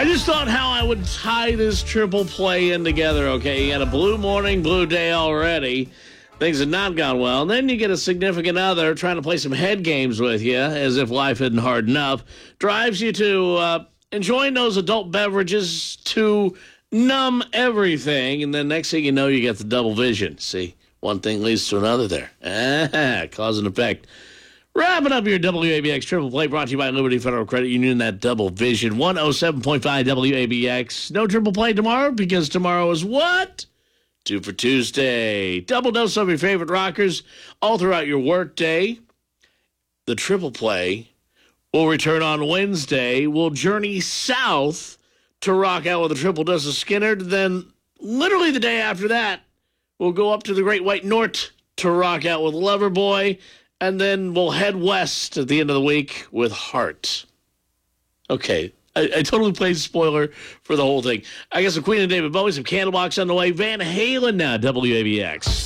I just thought how I would tie this triple play in together, okay? You had a blue morning, blue day already. Things had not gone well. And then you get a significant other trying to play some head games with you as if life isn't hard enough. Drives you to enjoying those adult beverages to numb everything. And then next thing you know, you get the double vision. See, one thing leads to another there. Cause and effect. Wrapping up your WABX Triple Play brought to you by Liberty Federal Credit Union, that double vision. 107.5 WABX. No triple play tomorrow because tomorrow is what? 2 for Tuesday. Double dose of your favorite rockers all throughout your work day. The triple play will return on Wednesday. We'll journey south to rock out with a triple dose of Skinner. Then literally the day after that, we'll go up to the Great White North to rock out with Loverboy. And then we'll head west at the end of the week with Heart. Okay, I totally played spoiler for the whole thing. I guess the Queen and David Bowie, some Candlebox on the way. Van Halen now, WABX.